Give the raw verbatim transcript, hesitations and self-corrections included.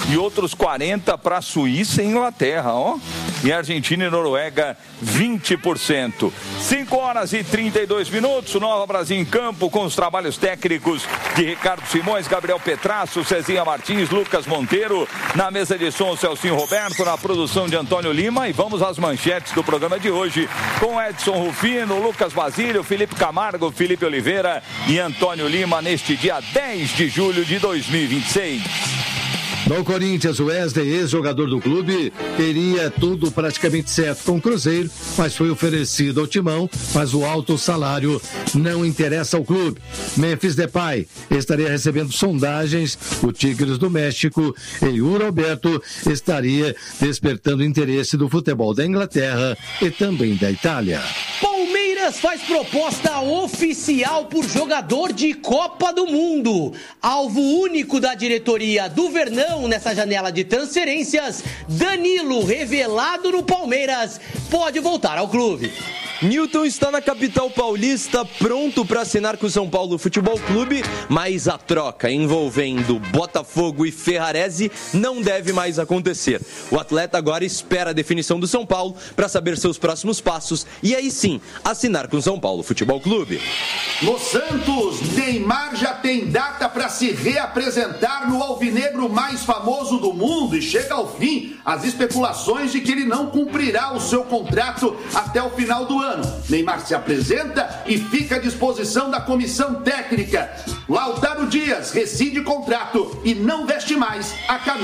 e outros quarenta para Suíça e Inglaterra, ó. E Argentina e Noruega, vinte por cento. cinco horas e trinta e dois minutos, Nova Brasil em campo com os trabalhos técnicos de Ricardo Simões, Gabriel Petrasso, Cezinha Martins, Lucas Monteiro, na mesa de som Celcinho Roberto, na produção de Antônio Lima, e vamos às manchetes do programa de hoje com Edson Rufino, Lucas Basílio, Felipe Camargo, Felipe Oliveira e Antônio Lima neste dia dez de julho de dois mil e vinte e seis. No Corinthians, o Wesley, ex-jogador do clube, teria tudo praticamente certo com o Cruzeiro, mas foi oferecido ao Timão, mas o alto salário não interessa ao clube. Memphis Depay estaria recebendo sondagens, o Tigres do México, e Yuri Alberto estaria despertando interesse do futebol da Inglaterra e também da Itália. Palmeiras faz proposta oficial por jogador de Copa do Mundo. Alvo único da diretoria do Verdão nessa janela de transferências, Danilo, revelado no Palmeiras, pode voltar ao clube. Newton está na capital paulista, pronto para assinar com o São Paulo Futebol Clube, mas a troca envolvendo Botafogo e Ferrarese não deve mais acontecer. O atleta agora espera a definição do São Paulo para saber seus próximos passos e aí sim assinar com o São Paulo Futebol Clube. No Santos, Neymar já tem data para se reapresentar no alvinegro mais famoso do mundo e chega ao fim as especulações de que ele não cumprirá o seu contrato até o final do ano. Neymar se apresenta e fica à disposição da comissão técnica. Lautaro Dias rescinde contrato e não veste mais a camisa.